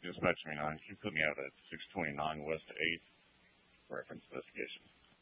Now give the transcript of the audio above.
Dispatch me 9. Can you put me out at 629 West 8th? Reference investigation.